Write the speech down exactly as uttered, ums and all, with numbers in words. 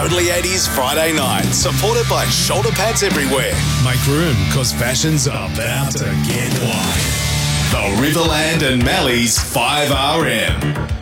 Totally eighties Friday night, supported by shoulder pads everywhere. Make room, cause fashion's about to get wide. The Riverland and Mally's five R M.